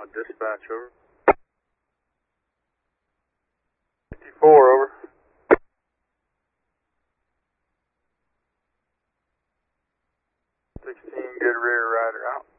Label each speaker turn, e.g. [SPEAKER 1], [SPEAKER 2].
[SPEAKER 1] Dispatch, over. 54, over. 16, good rear rider out.